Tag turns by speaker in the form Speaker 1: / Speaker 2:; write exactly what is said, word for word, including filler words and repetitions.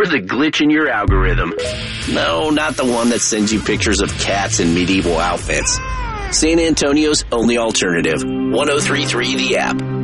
Speaker 1: the glitch in your algorithm.
Speaker 2: No, not the one that sends you pictures of cats in medieval outfits. San Antonio's only alternative. one oh three point three The App.